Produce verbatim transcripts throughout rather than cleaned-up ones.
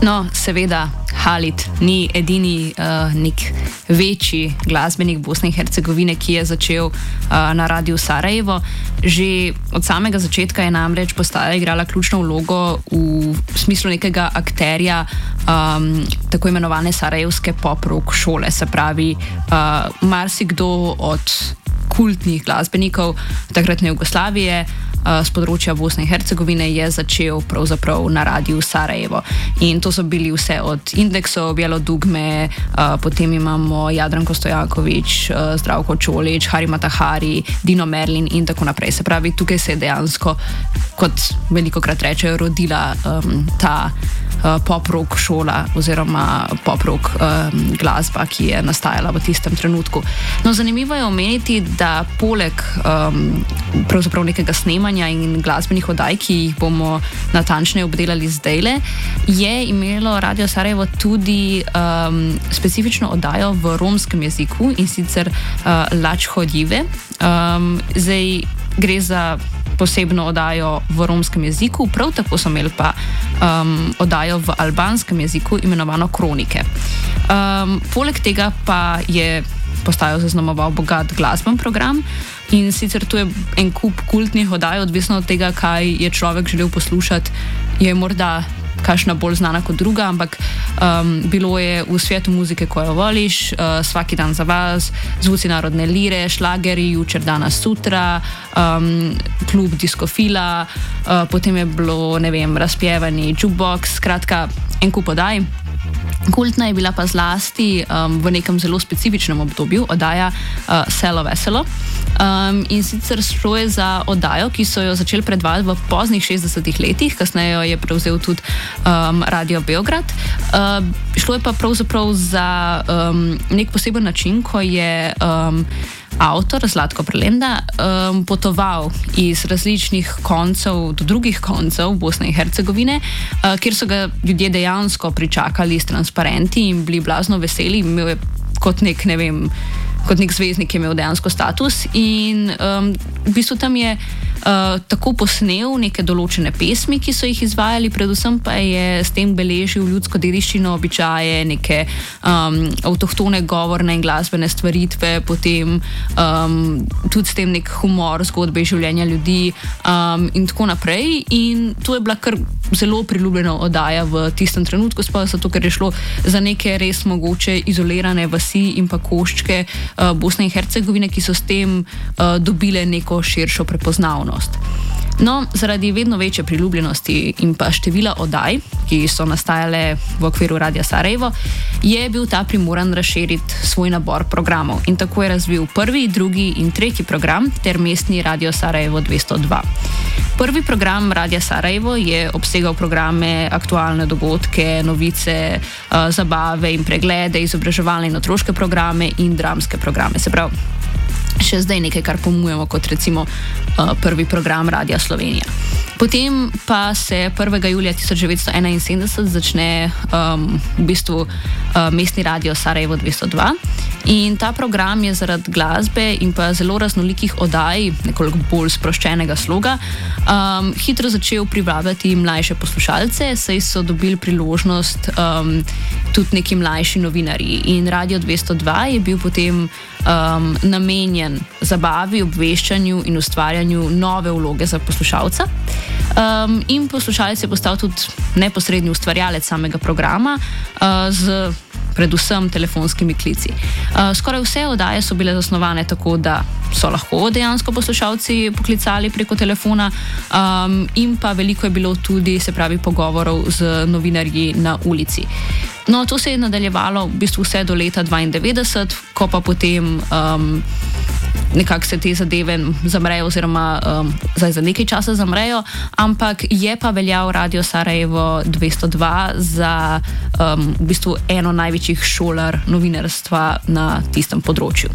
No, seveda, Halid ni edini uh, nek večji glasbenik Bosne in Hercegovine, ki je začel uh, na Radiu Sarajevo. Že od samega začetka je namreč postaja igrala ključno vlogo v smislu nekega akterja um, tako imenovane sarajevske pop-rock šole. Se pravi, uh, marsikdo od kultnih glasbenikov takratne Jugoslavije z področja Bosne in Hercegovine je začel pravzaprav na Radiu Sarajevo. In to so bili vse od Indeksov, Bijelo dugme, potem imamo Jadranko Stojaković, Zdravko Čolić, Hari Matahari, Dino Merlin in tako naprej. Se pravi, tukaj se je dejansko, kot velikokrat rečejo, rodila um, ta uh, pop-rock šola oziroma pop-rock um, glasba, ki je nastajala v tistem trenutku. No, zanimivo je omeniti, da poleg um, pravzaprav nekega snemanja in glasbenih oddaj, ki jih bomo natančneje obdelali zdajle, je imelo Radio Sarajevo tudi um, specifično oddajo v romskem jeziku, in sicer uh, Lač Hodjive. Um, zdaj gre za posebno oddajo v romskem jeziku, prav tako so imeli pa um, oddajo v albanskem jeziku, imenovano Kronike. Um, poleg tega pa je postajo zaznamoval bogat glasben program, in sicer tu je en kup kultnih oddaj, odvisno od tega, kaj je človek želel poslušati, je morda kakšna bolj znana kot druga, ampak um, bilo je v svetu muzike, ko jo voliš, uh, Svaki dan za vas, Zvuci narodne lire, šlageri, Jučer, danas, sutra, um, Klub diskofila, uh, potem je bilo, ne vem, razpjevani jukebox, skratka, en kup oddaj. Kultna je bila pa zlasti um, v nekem zelo specifičnem obdobju oddaja uh, Selo veselo. Um, in sicer šlo je za oddajo, ki so jo začeli predvajati v poznih šestdesetih letih, kasneje jo je prevzel tudi um, Radio Beograd. Uh, šlo je pa pravzaprav za um, nek poseben način, ko je um, avtor Zlatko Prelenda um, potoval iz različnih koncev do drugih koncev Bosne in Hercegovine, uh, kjer so ga ljudje dejansko pričakali s transparenti in bili blazno veseli. Imel je kot nek, ne vem, kot nek zvezdnik, je imel dejansko status, in um, v bistvu tam je uh, tako posnel neke določene pesmi, ki so jih izvajali, predvsem pa je s tem beležil ljudsko dediščino, običaje, neke um, avtohtone govorne in glasbene stvaritve, potem um, tudi s tem nek humor, zgodbe življenja ljudi um, in tako naprej. In to je bila kar zelo priljubljena oddaja v tistem trenutku, sploh zato, ker je šlo za neke res mogoče izolirane vasi in pa koščke uh, Bosne in Hercegovine, ki so s tem uh, dobile neko širšo prepoznavnost. No, zaradi vedno večje priljubljenosti in pa števila oddaj, ki so nastajale v okviru Radia Sarajevo, je bil ta primoran razširiti svoj nabor programov in tako je razvil prvi, drugi in tretji program ter mestni Radio Sarajevo dvesto dva. Prvi program Radia Sarajevo je obsegal programe, aktualne dogodke, novice, uh, zabave in preglede, izobraževalne in otroške programe in dramske programe. Se pravi, še zdaj nekaj, kar pomujemo kot recimo uh, prvi program Radia Slovenija. Potem pa se prvega julija tisoč devetsto enainsedemdeset začne um, v bistvu uh, mestni Radio Sarajevo dvesto dva, in ta program je zaradi glasbe in pa zelo raznolikih oddaj, nekoliko bolj sproščenega sloga, um, hitro začel privabljati mlajše poslušalce, saj so dobili priložnost um, tudi neki mlajši novinarji. In Radio dvesto dva je bil potem um, namenjen zabavi, obveščanju in ustvarjanju nove vloge za poslušalca. Um, in poslušalec je postal tudi neposredni ustvarjalec samega programa uh, z predvsem telefonskimi klici. Uh, skoraj vse oddaje so bile zasnovane tako, da so lahko dejansko poslušalci poklicali preko telefona, um, in pa veliko je bilo tudi, se pravi, pogovorov z novinarji na ulici. No, to se je nadaljevalo v bistvu vse do leta dvaindevetdeset, ko pa potem um, nekako se te zadeve zamrejo oziroma um, zdaj za nekaj časa zamrejo, ampak je pa veljal Radio Sarajevo dvesto dva za um, v bistvu eno največjih šolar novinarstva na tistem področju.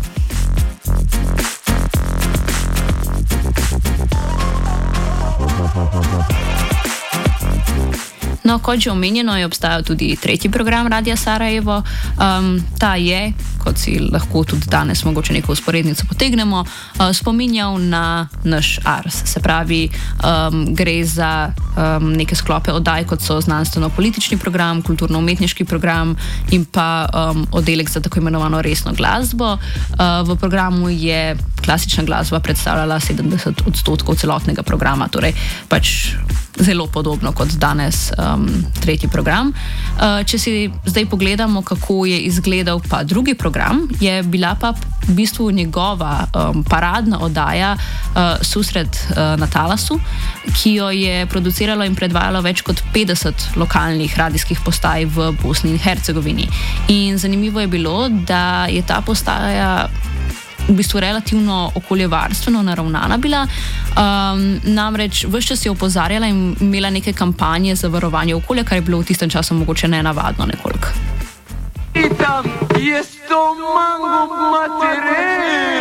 No, kot že omenjeno, je obstajal tudi tretji program Radia Sarajevo. Um, ta je, kot si lahko tudi danes mogoče neko usporednico potegnemo, uh, spominjal na naš Ars. Se pravi, um, gre za um, neke sklope oddaj, kot so znanstveno-politični program, kulturno-umetniški program in pa um, oddelek za tako imenovano resno glasbo. Uh, v programu je klasična glasba predstavljala sedemdeset odstotkov celotnega programa, torej pač zelo podobno kot danes um, tretji program. Uh, če si zdaj pogledamo, kako je izgledal pa drugi program, je bila pa v bistvu njegova um, paradna oddaja uh, Susret uh, na Talasu, ki jo je produciralo in predvajalo več kot petdeset lokalnih radijskih postaj v Bosni in Hercegovini. In zanimivo je bilo, da je ta postaja v bistvu relativno okoljevarstveno naravnana bila, um, namreč ves čas je opozarjala in imela neke kampanje za varovanje okolja, kar je bilo v tistem času mogoče nenavadno nekoliko.